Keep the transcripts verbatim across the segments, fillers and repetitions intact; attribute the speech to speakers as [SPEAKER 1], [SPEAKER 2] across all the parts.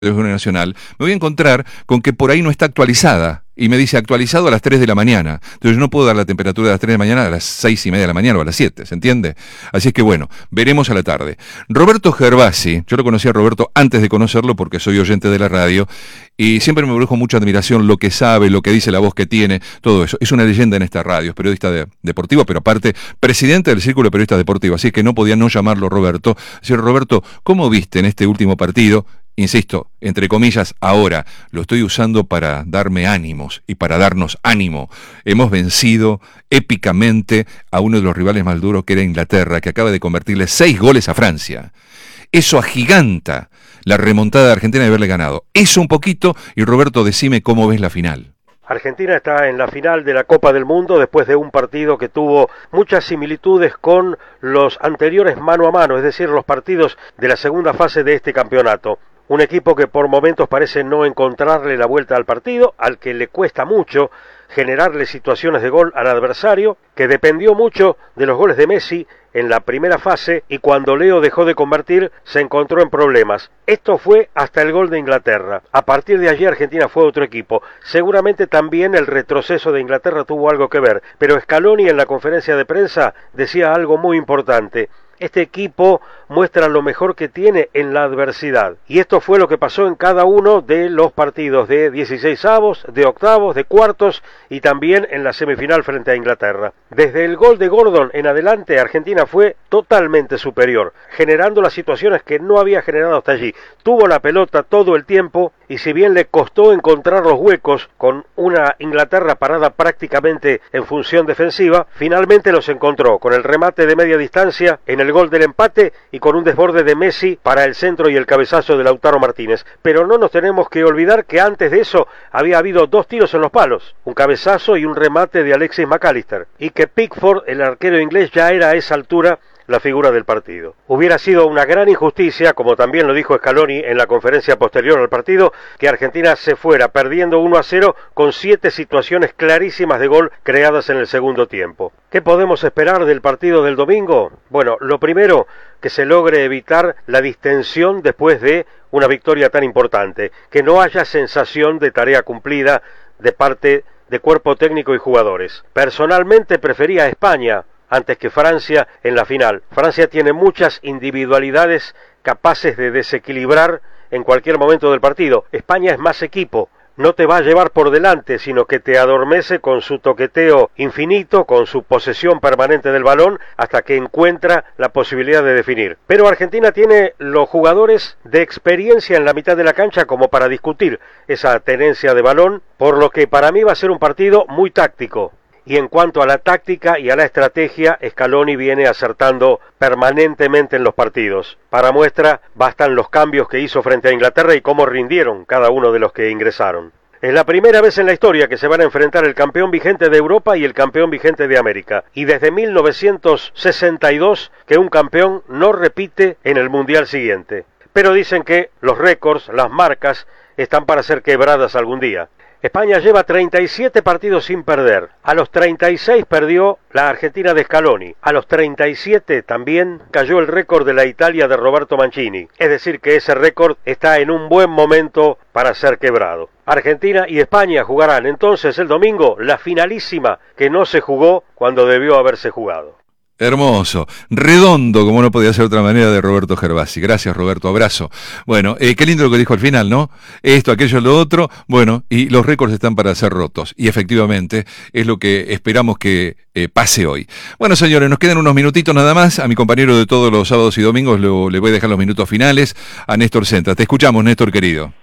[SPEAKER 1] Nacional, me voy a encontrar con que por ahí no está actualizada. Y me dice actualizado a las tres de la mañana. Entonces yo no puedo dar la temperatura de las tres de la mañana a las seis y media de la mañana o a las siete, ¿se entiende? Así es que bueno, veremos a la tarde. Roberto Gervasi, yo lo conocí a Roberto antes de conocerlo porque soy oyente de la radio y siempre me produjo mucha admiración lo que sabe, lo que dice, la voz que tiene, todo eso. Es una leyenda en esta radio, es periodista de, deportivo, pero aparte presidente del Círculo de Periodistas Deportivos, así es que no podía no llamarlo Roberto. Decir, Roberto, ¿cómo viste en este último partido? Insisto, entre comillas, ahora lo estoy usando para darme ánimos y para darnos ánimo. Hemos vencido épicamente a uno de los rivales más duros que era Inglaterra, que acaba de convertirle seis goles a Francia. Eso agiganta la remontada de Argentina de haberle ganado. Eso un poquito, y Roberto, decime cómo ves la final.
[SPEAKER 2] Argentina está en la final de la Copa del Mundo después de un partido que tuvo muchas similitudes con los anteriores mano a mano, es decir, los partidos de la segunda fase de este campeonato. Un equipo que por momentos parece no encontrarle la vuelta al partido, al que le cuesta mucho generarle situaciones de gol al adversario, que dependió mucho de los goles de Messi en la primera fase y cuando Leo dejó de convertir se encontró en problemas. Esto fue hasta el gol de Inglaterra. A partir de allí Argentina fue otro equipo. Seguramente también el retroceso de Inglaterra tuvo algo que ver, pero Scaloni en la conferencia de prensa decía algo muy importante. Este equipo muestra lo mejor que tiene en la adversidad. Y esto fue lo que pasó en cada uno de los partidos de dieciseisavos, de octavos, de cuartos y también en la semifinal frente a Inglaterra. Desde el gol de Gordon en adelante, Argentina fue totalmente superior, generando las situaciones que no había generado hasta allí. Tuvo la pelota todo el tiempo y si bien le costó encontrar los huecos con una Inglaterra parada prácticamente en función defensiva, finalmente los encontró con el remate de media distancia en el gol del empate y con un desborde de Messi para el centro y el cabezazo de Lautaro Martínez. Pero no nos tenemos que olvidar que antes de eso había habido dos tiros en los palos, un cabezazo y un remate de Alexis McAllister, y que Pickford, el arquero inglés, ya era a esa altura la figura del partido. Hubiera sido una gran injusticia, como también lo dijo Scaloni en la conferencia posterior al partido, que Argentina se fuera perdiendo uno a cero con siete situaciones clarísimas de gol creadas en el segundo tiempo. ¿Qué podemos esperar del partido del domingo? Bueno, lo primero, que se logre evitar la distensión después de una victoria tan importante, que no haya sensación de tarea cumplida de parte de cuerpo técnico y jugadores. Personalmente prefería a España antes que Francia en la final. Francia tiene muchas individualidades capaces de desequilibrar en cualquier momento del partido. España es más equipo, no te va a llevar por delante, sino que te adormece con su toqueteo infinito, con su posesión permanente del balón, hasta que encuentra la posibilidad de definir. Pero Argentina tiene los jugadores de experiencia en la mitad de la cancha como para discutir esa tenencia de balón, por lo que para mí va a ser un partido muy táctico. Y en cuanto a la táctica y a la estrategia, Scaloni viene acertando permanentemente en los partidos. Para muestra, bastan los cambios que hizo frente a Inglaterra y cómo rindieron cada uno de los que ingresaron. Es la primera vez en la historia que se van a enfrentar el campeón vigente de Europa y el campeón vigente de América. Y desde mil novecientos sesenta y dos que un campeón no repite en el Mundial siguiente. Pero dicen que los récords, las marcas, están para ser quebradas algún día. España lleva treinta y siete partidos sin perder. A los treinta y seis perdió la Argentina de Scaloni. A los treinta y siete también cayó el récord de la Italia de Roberto Mancini. Es decir, que ese récord está en un buen momento para ser quebrado. Argentina y España jugarán entonces el domingo la finalísima que no se jugó cuando debió haberse jugado.
[SPEAKER 1] Hermoso, redondo, como no podía ser de otra manera, de Roberto Gervasi. Gracias, Roberto, abrazo. Bueno, eh, qué lindo lo que dijo al final, ¿no? Esto, aquello, lo otro, bueno, y los récords están para ser rotos. Y efectivamente, es lo que esperamos que eh, pase hoy. Bueno, señores, nos quedan unos minutitos nada más. A mi compañero de todos los sábados y domingos lo, le voy a dejar los minutos finales, a Néstor Centra. Te escuchamos, Néstor, querido.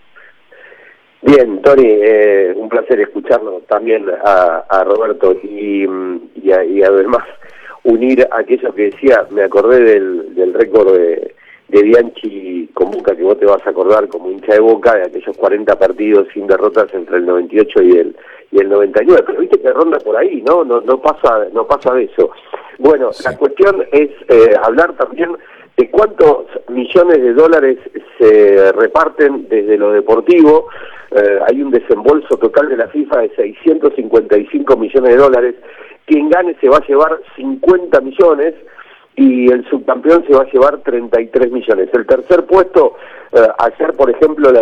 [SPEAKER 3] Bien, Tony, eh, un placer escucharlo también a, a Roberto y, y, a, y además unir aquello que decía, me acordé del, del récord de, de Bianchi con Boca, que vos te vas a acordar como hincha de Boca, de aquellos cuarenta partidos sin derrotas entre el noventa y ocho y el, y el noventa y nueve, pero viste que ronda por ahí, ¿no? No, no pasa, no pasa de eso. Bueno, sí. La cuestión es eh, hablar también de cuántos millones de dólares se reparten desde lo deportivo. Eh, hay un desembolso total de la FIFA de seiscientos cincuenta y cinco millones de dólares. Quien gane se va a llevar cincuenta millones y el subcampeón se va a llevar treinta y tres millones. El tercer puesto, eh, ayer por ejemplo, la